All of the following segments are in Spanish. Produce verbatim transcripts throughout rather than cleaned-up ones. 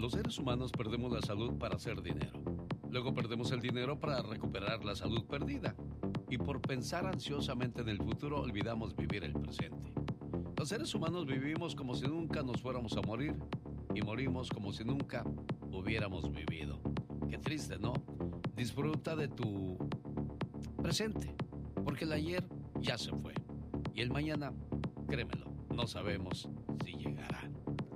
Los seres humanos perdemos la salud para hacer dinero. Luego perdemos el dinero para recuperar la salud perdida. Y por pensar ansiosamente en el futuro, olvidamos vivir el presente. Los seres humanos vivimos como si nunca nos fuéramos a morir y morimos como si nunca hubiéramos vivido. Qué triste, ¿no? Disfruta de tu presente, porque el ayer ya se fue. Y el mañana, créemelo, no sabemos si llegará.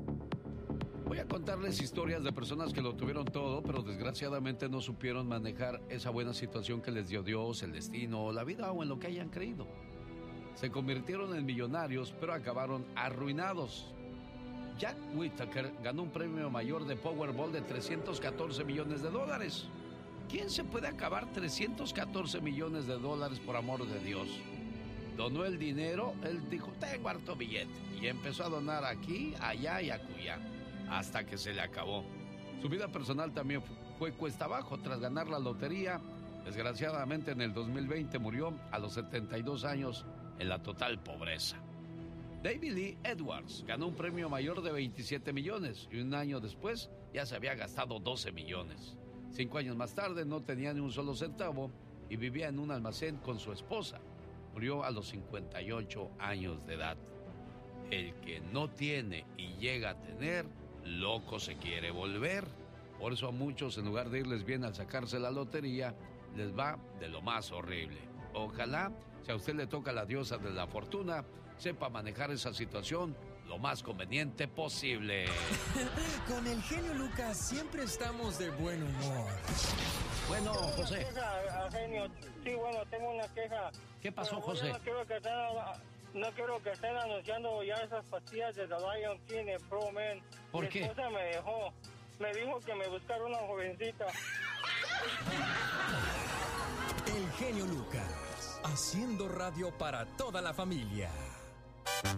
Voy a contarles historias de personas que lo tuvieron todo, pero desgraciadamente no supieron manejar esa buena situación que les dio Dios, el destino, la vida o en lo que hayan creído. Se convirtieron en millonarios, pero acabaron arruinados. Jack Whittaker ganó un premio mayor de Powerball de trescientos catorce millones de dólares. ¿Quién se puede acabar trescientos catorce millones de dólares por amor de Dios? Donó el dinero, él dijo, tengo harto billete, y empezó a donar aquí, allá y acullá, hasta que se le acabó. Su vida personal también fue cuesta abajo tras ganar la lotería. Desgraciadamente en el dos mil veinte murió a los setenta y dos años en la total pobreza. David Lee Edwards ganó un premio mayor de veintisiete millones y un año después ya se había gastado doce millones. Cinco años más tarde no tenía ni un solo centavo y vivía en un almacén con su esposa. Murió a los cincuenta y ocho años de edad. El que no tiene y llega a tener, loco se quiere volver. Por eso a muchos, en lugar de irles bien al sacarse la lotería, les va de lo más horrible. Ojalá, si a usted le toca la diosa de la fortuna, sepa manejar esa situación lo más conveniente posible. Con el genio Lucas siempre estamos de buen humor. Bueno, José. Queja, genio. Sí, bueno, tengo una queja. ¿Qué pasó, Pero, José? No quiero que estén, no quiero que estén anunciando ya esas pastillas de The Lion King y Pro Man. ¿Por Mi qué? esposa me dejó. Me dijo que me buscara una jovencita. El genio Lucas, haciendo radio para toda la familia.